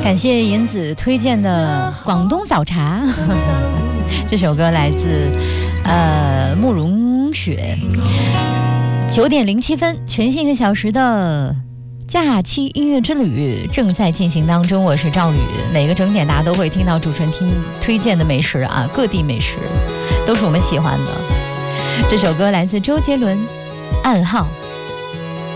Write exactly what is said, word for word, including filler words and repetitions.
感谢银子推荐的广东早茶，这首歌来自呃慕容雪。九点零七分，全新一个小时的假期音乐之旅正在进行当中，我是赵宇。每个整点大家都会听到主持人听推荐的美食啊，各地美食都是我们喜欢的。这首歌来自周杰伦，《暗号》。